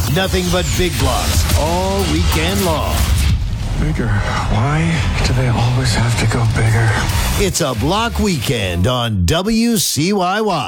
Nothing but big blocks all weekend long. Bigger. Why do they always have to go bigger? It's a block weekend on WCYY.